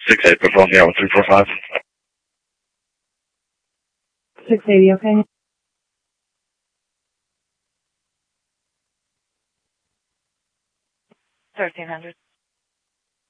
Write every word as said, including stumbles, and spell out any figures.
Six eight, but phone yeah, one three four five. Six eighty, okay. Thirteen hundred.